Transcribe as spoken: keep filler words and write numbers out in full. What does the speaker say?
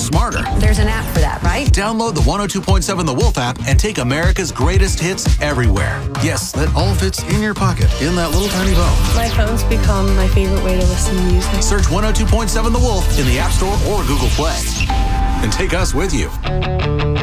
smarter. There's an app for that, right? Download the one oh two point seven The Wolf app and take America's greatest hits everywhere. Yes, that all fits in your pocket, in that little tiny phone. My phone's become my favorite way to listen to music. Search one oh two point seven The Wolf in the App Store or Google Play. And take us with you.